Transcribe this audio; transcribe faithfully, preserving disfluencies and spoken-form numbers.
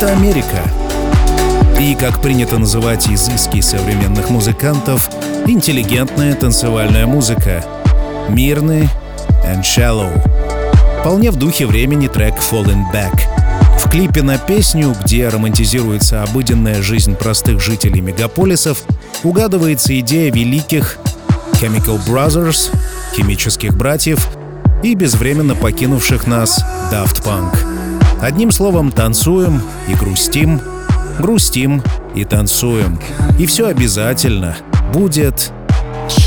Это Америка. И, как принято называть изыски современных музыкантов, интеллигентная танцевальная музыка. Мирный and shallow. Вполне в духе времени трек «Falling Back». В клипе на песню, где романтизируется обыденная жизнь простых жителей мегаполисов, угадывается идея великих Chemical Brothers, химических братьев, и безвременно покинувших нас Daft Punk. Одним словом, танцуем и грустим, грустим и танцуем. И все обязательно будет